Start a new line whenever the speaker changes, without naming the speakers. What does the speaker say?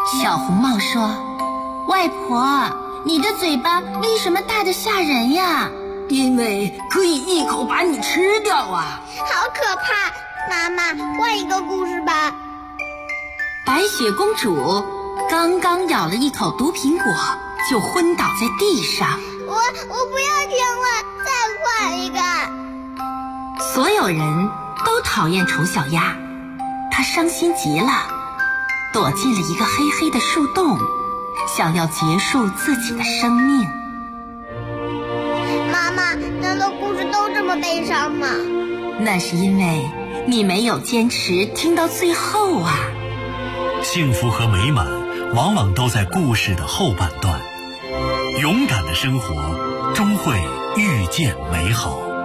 小红帽说：“外婆，你的嘴巴为什么大得吓人呀？”
因为可以一口把你吃掉啊！
好可怕！妈妈，换一个故事吧。
白雪公主刚刚咬了一口毒苹果，就昏倒在地上。
我不要听了，再换一个。
所有人都讨厌丑小鸭，她伤心极了，躲进了一个黑黑的树洞，想要结束自己的生命。
妈妈，难道故事都这么悲伤吗？
那是因为你没有坚持听到最后啊。
幸福和美满往往都在故事的后半段，勇敢的生活终会遇见美好。